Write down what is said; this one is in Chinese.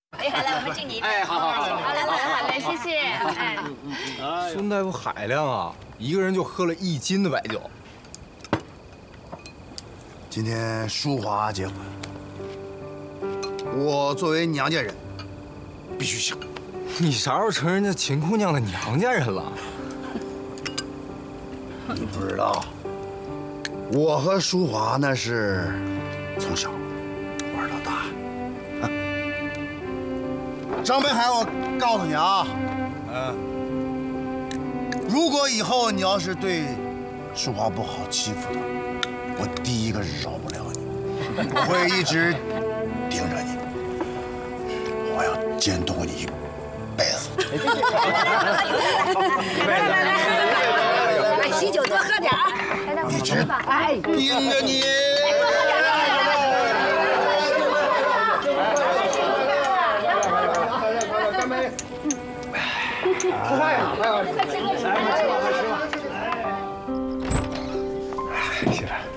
哎，来，我们敬你一杯。 哎，好， 好嘞，好嘞，谢谢。哎， 孙大夫海量啊，一个人就喝了1斤的白酒。 今天淑华结婚，我作为娘家人，必须请。 你啥时候成人家秦姑娘的娘家人了？ 你不知道，我和淑华那是从小玩到大。张北海，我告诉你啊，如果以后你要是对淑华不好欺负她，我第一个饶不了你，我会一直盯着你，我要监督你一辈子。 来，喜酒多喝点儿。 一直盯着你。 吃饭呀！来，快吃吧，快吃吧。 起来。